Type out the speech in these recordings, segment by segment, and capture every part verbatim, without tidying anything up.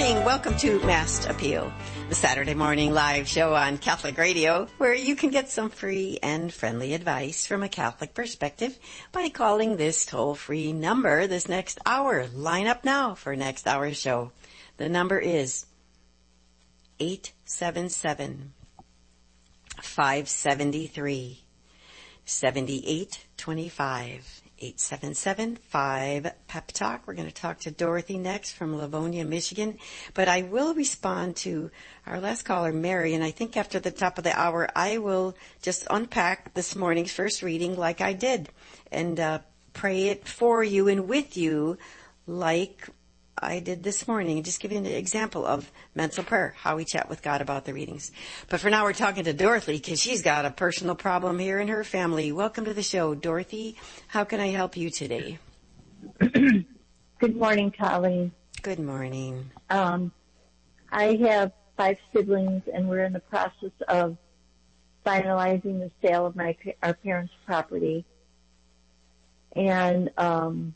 morning. Welcome to Mass Appeal, the Saturday morning live show on Catholic Radio, where you can get some free and friendly advice from a Catholic perspective by calling this toll-free number this next hour. Line up now for next hour's show. The number is eight seven seven, five seven three, seven eight two five. eight seven seven, five, P E P Talk. We're going to talk to Dorothy next from Livonia, Michigan. But I will respond to our last caller, Mary, and I think after the top of the hour, I will just unpack this morning's first reading like I did and uh, pray it for you and with you like I did this morning. Just give you an example of mental prayer, how we chat with God about the readings. But for now, we're talking to Dorothy because she's got a personal problem here in her family. Welcome to the show, Dorothy. How can I help you today? Good morning, Colleen. Good morning. Um, I have five siblings, and we're in the process of finalizing the sale of my our parents' property. And um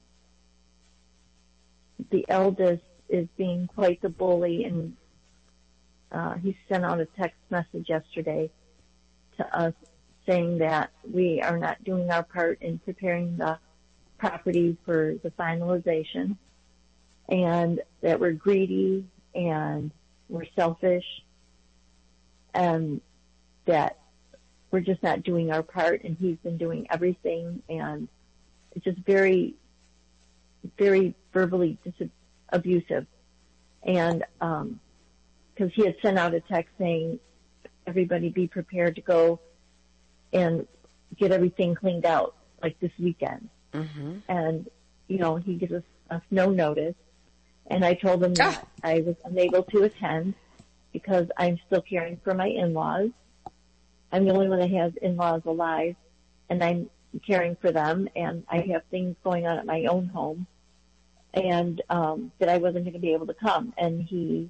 the eldest is being quite the bully, and uh, he sent out a text message yesterday to us saying that we are not doing our part in preparing the property for the finalization, and that we're greedy and we're selfish, and that we're just not doing our part, and he's been doing everything, and it's just very very verbally dis- abusive. And um 'cause he had sent out a text saying, everybody be prepared to go and get everything cleaned out, like this weekend. Mm-hmm. And, you know, he gives us, us no notice. And I told him that ah. I was unable to attend because I'm still caring for my in-laws. I'm the only one that has in-laws alive, and I'm caring for them, and I have things going on at my own home. And um, that I wasn't going to be able to come. And he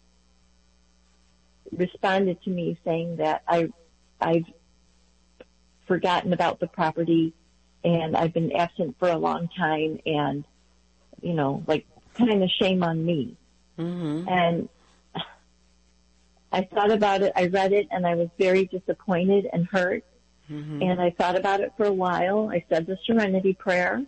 responded to me saying that I, I've forgotten about the property, and I've been absent for a long time, and, you know, like, kind of shame on me. Mm-hmm. And I thought about it, I read it, and I was very disappointed and hurt. Mm-hmm. And I thought about it for a while. I said the Serenity Prayer.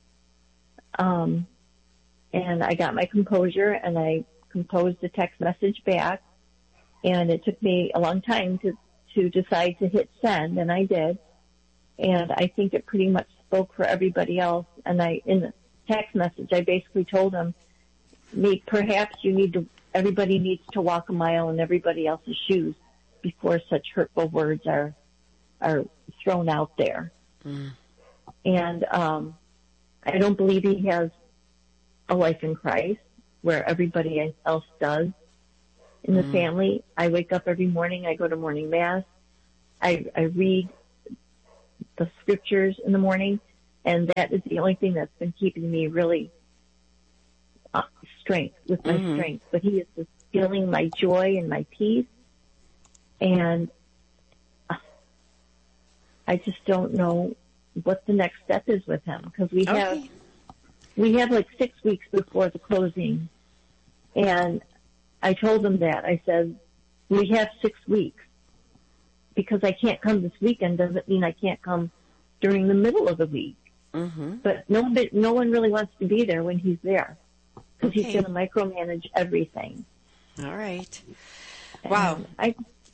Um... And I got my composure, and I composed a text message back, and it took me a long time to, to decide to hit send, and I did. And I think it pretty much spoke for everybody else. And I, in the text message, I basically told them, me, perhaps you need to, everybody needs to walk a mile in everybody else's shoes before such hurtful words are, are thrown out there. Mm. And, um, I don't believe he has a life in Christ, where everybody else does in the mm. family. I wake up every morning, I go to morning mass, I, I read the scriptures in the morning, and that is the only thing that's been keeping me really uh, strength, with my mm-hmm. strength. But he is just stealing my joy and my peace, and uh, I just don't know what the next step is with him, because we okay. have We have like six weeks before the closing, and I told them that. I said, we have six weeks. Because I can't come this weekend doesn't mean I can't come during the middle of the week. Mm-hmm. But no, no one really wants to be there when he's there, because okay. he's going to micromanage everything. All right. And wow. I,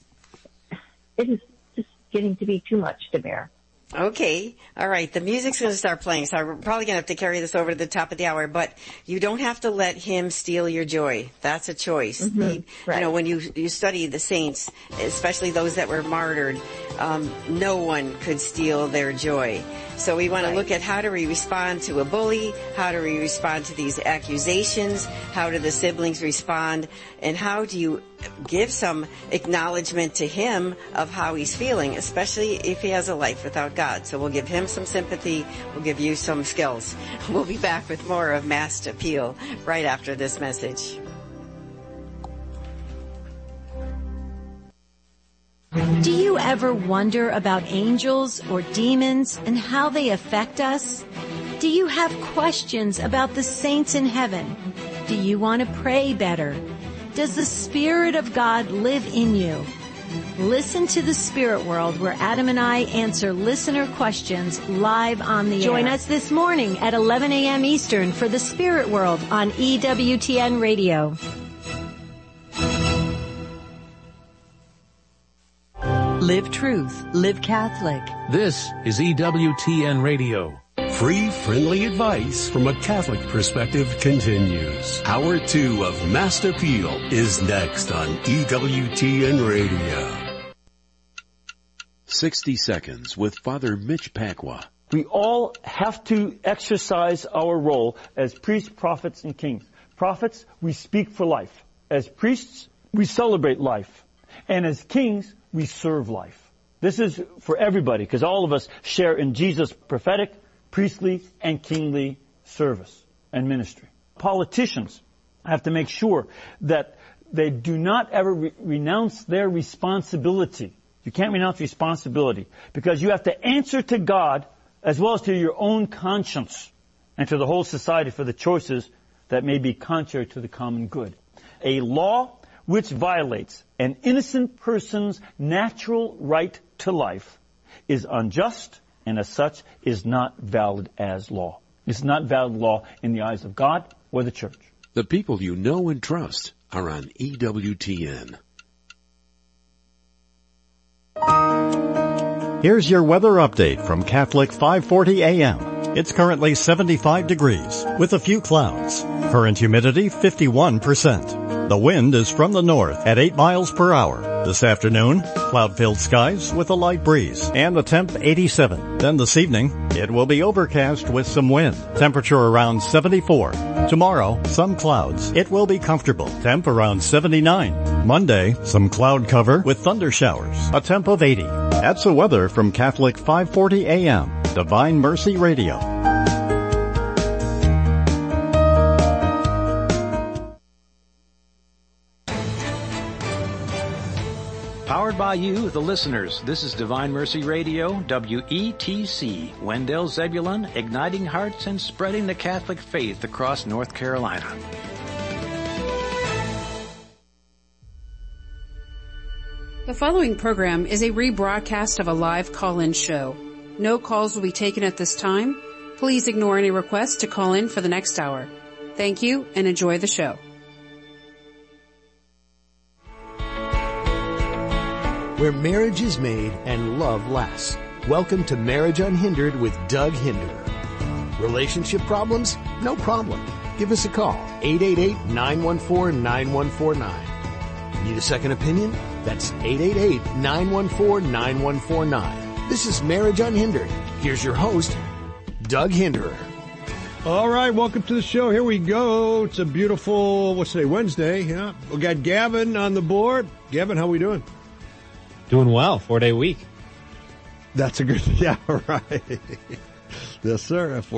it is just getting to be too much to bear. Okay. All right. The music's going to start playing, so we're probably going to have to carry this over to the top of the hour, but you don't have to let him steal your joy. That's a choice. Mm-hmm. He, right. You know, when you, you study the saints, especially those that were martyred, um, no one could steal their joy. So we want right. to look at how do we respond to a bully, how do we respond to these accusations, how do the siblings respond, and how do you give some acknowledgement to him of how he's feeling, especially if he has a life without God. So we'll give him some sympathy, we'll give you some skills. We'll be back with more of Mass Appeal right after this message. Do you ever wonder about angels or demons and how they affect us? Do you have questions about the saints in heaven? Do you want to pray better? Does the Spirit of God live in you? Listen to The Spirit World, where Adam and I answer listener questions live on the air. Join us this morning at eleven a.m. Eastern for The Spirit World on E W T N Radio. Live truth. Live Catholic. This is E W T N Radio. Free, friendly advice from a Catholic perspective continues. Hour two of Mass Appeal is next on E W T N Radio. sixty seconds with Father Mitch Pacwa. We all have to exercise our role as priests, prophets, and kings. Prophets, we speak for life. As priests, we celebrate life. And as kings, we serve life. This is for everybody, because all of us share in Jesus' prophetic, priestly, and kingly service and ministry. Politicians have to make sure that they do not ever re- renounce their responsibility. You can't renounce responsibility, because you have to answer to God as well as to your own conscience and to the whole society for the choices that may be contrary to the common good. A law which violates an innocent person's natural right to life is unjust, and as such is not valid as law. It's not valid law in the eyes of God or the Church. The people you know and trust are on E W T N. Here's your weather update from Catholic five forty A M. It's currently seventy-five degrees with a few clouds. Current humidity fifty-one percent. The wind is from the north at eight miles per hour. This afternoon, cloud-filled skies with a light breeze and the temp eighty-seven. Then this evening, it will be overcast with some wind. Temperature around seventy-four. Tomorrow, some clouds. It will be comfortable. Temp around seventy-nine. Monday, some cloud cover with thunder showers. A temp of eighty. That's the weather from Catholic five forty A M. Divine Mercy Radio. Powered by you, the listeners. This is Divine Mercy Radio, W E T C, Wendell Zebulon, igniting hearts and spreading the Catholic faith across North Carolina. The following program is a rebroadcast of a live call-in show. No calls will be taken at this time. Please ignore any requests to call in for the next hour. Thank you and enjoy the show. Where marriage is made and love lasts. Welcome to Marriage Unhindered with Doug Hinderer. Relationship problems? No problem. Give us a call, eight eight eight, nine one four, nine one four nine. Need a second opinion? That's eight eight eight, nine one four, nine one four nine. This is Marriage Unhindered. Here's your host, Doug Hinderer. All right, welcome to the show. Here we go. It's a beautiful, what's today, Wednesday. Yeah, we got Gavin on the board. Gavin, how we doing? Doing well. Four-day week. That's a good, yeah, right. Yes, sir.